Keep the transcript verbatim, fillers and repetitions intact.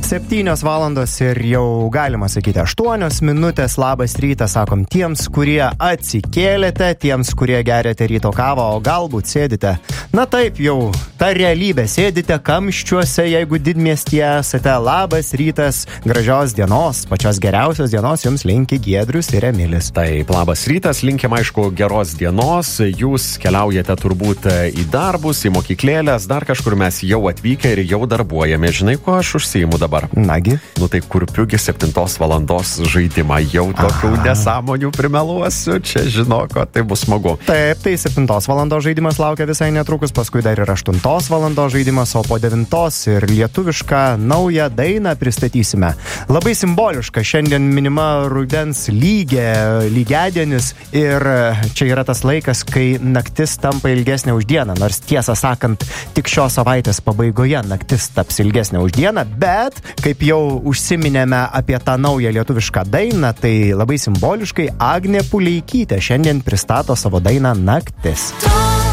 Septynios valandos ir jau galima sakyti aštuonios minutės. Labas rytas, sakom tiems, kurie atsikėlėte, tiems, kurie geriate ryto kavą, o galbūt sėdite. Na taip jau, ta realybė, sėdite kamščiuose, jeigu didmiestyje esate. Labas rytas, gražios dienos, pačios geriausios dienos jums linki Giedrius ir Emilis. Taip, labas rytas, linkim aišku geros dienos. Jūs keliaujate turbūt į darbus, į mokyklėlės, dar kažkur mes jau atvykę ir jau darbuojame. Žinai, ko aš užsiimu dabar? Nagi? Nu tai kurpiugi septintos valandos žaidimą. Jau tokių Aha. nesąmonių primeluosiu. Čia žinoko, tai bus smagu. Taip, tai septintos valandos žaidimas laukia visai netrukus, paskui dar ir aštuntos valandos žaidimas, o po devintos ir lietuvišką naują dainą pristatysime. Labai simboliška, šiandien minima rudens lygė, lygiadienis ir čia yra tas laikas, kai naktis tampa ilgesnė už dieną, nors tiesą sakant, tik šios savaitės pabaigoje naktis taps ilgesnė už dieną, bet kaip jau užsiminėme apie tą naują lietuvišką dainą, tai labai simboliškai Agnė Puleikytė šiandien pristato savo dainą Naktis.